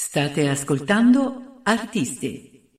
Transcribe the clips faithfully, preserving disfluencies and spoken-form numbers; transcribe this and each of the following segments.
State ascoltando Artisti.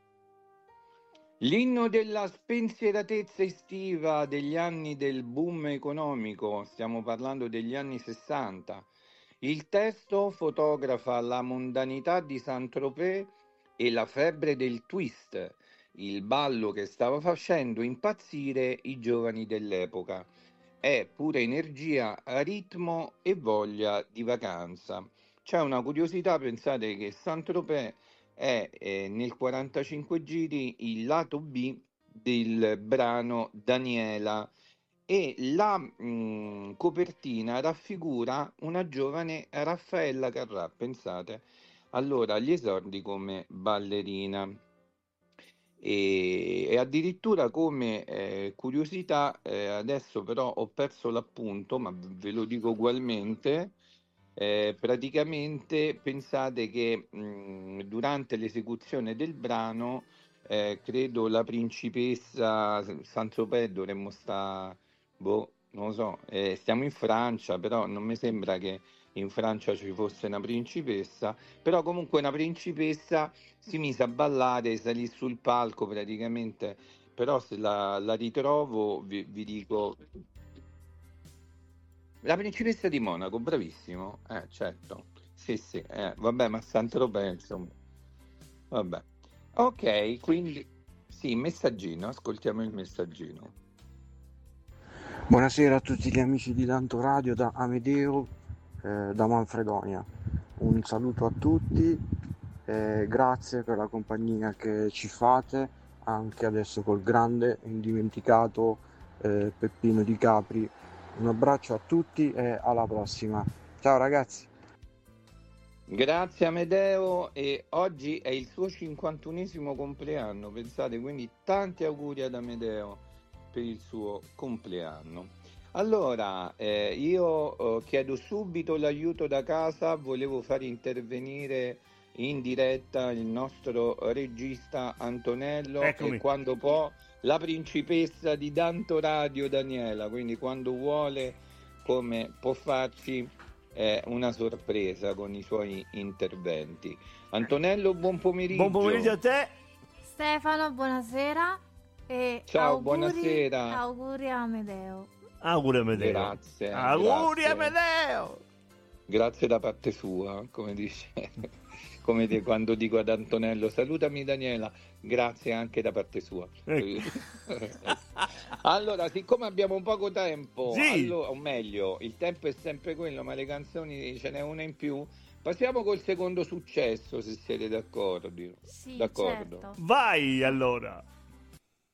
L'inno della spensieratezza estiva degli anni del boom economico, stiamo parlando degli anni sessanta. Il testo fotografa la mondanità di Saint-Tropez e la febbre del twist, il ballo che stava facendo impazzire i giovani dell'epoca. È pura energia, ritmo e voglia di vacanza. C'è una curiosità, pensate che Saint-Tropez è eh, nel quarantacinque giri il lato B del brano Daniela e la mh, copertina raffigura una giovane Raffaella Carrà, pensate, allora agli esordi come ballerina. E, e addirittura come eh, curiosità, eh, adesso però ho perso l'appunto, ma ve lo dico ugualmente. Eh, praticamente pensate che mh, durante l'esecuzione del brano, eh, credo la principessa Saint-Tropez dovremmo sta, boh, non lo so, eh, stiamo in Francia, però non mi sembra che in Francia ci fosse una principessa, però comunque una principessa si mise a ballare, salì sul palco praticamente, però se la, la ritrovo vi, vi dico. La principessa di Monaco, bravissimo, eh, certo, sì, sì, eh, vabbè, ma Saint-Tropez, insomma, vabbè. Ok, quindi, sì, messaggino, ascoltiamo il messaggino. Buonasera a tutti gli amici di Tanto Radio da Amedeo, eh, da Manfredonia. Un saluto a tutti, eh, grazie per la compagnia che ci fate, anche adesso col grande indimenticato eh, Peppino Di Capri. Un abbraccio a tutti e alla prossima. Ciao ragazzi. Grazie Amedeo, e oggi è il suo cinquantunesimo compleanno, pensate, quindi tanti auguri ad Amedeo per il suo compleanno. Allora, eh, io eh, chiedo subito l'aiuto da casa, volevo far intervenire in diretta il nostro regista Antonello. Eccomi. E quando può la principessa di Tanto Radio Daniela, quindi quando vuole, come può farci eh, una sorpresa con i suoi interventi. Antonello, buon pomeriggio. Buon pomeriggio a te. Stefano, buonasera. E Ciao, auguri, buonasera. Auguri a Amedeo. Auguri Amedeo. Grazie. Auguri grazie. Amedeo. Grazie da parte sua, come dice, come di, quando dico ad Antonello, salutami Daniela, grazie anche da parte sua. Allora, siccome abbiamo poco tempo, Sì. allora, o meglio, il tempo è sempre quello, ma le canzoni ce n'è una in più, passiamo col secondo successo, se siete d'accordo. Sì, d'accordo. certo. Vai allora.